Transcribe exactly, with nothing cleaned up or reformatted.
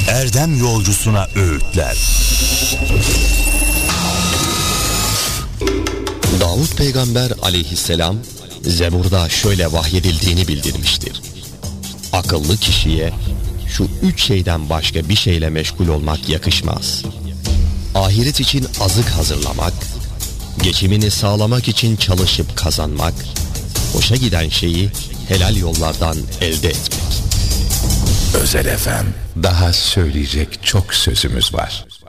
erdem yolcusuna öğütler. Davud peygamber aleyhisselam Zebur'da şöyle vahyedildiğini bildirmiştir. Akıllı kişiye şu üç şeyden başka bir şeyle meşgul olmak yakışmaz. Ahiret için azık hazırlamak, geçimini sağlamak için çalışıp kazanmak, hoşa giden şeyi helal yollardan elde etmek. Özel F M, daha söyleyecek çok sözümüz var.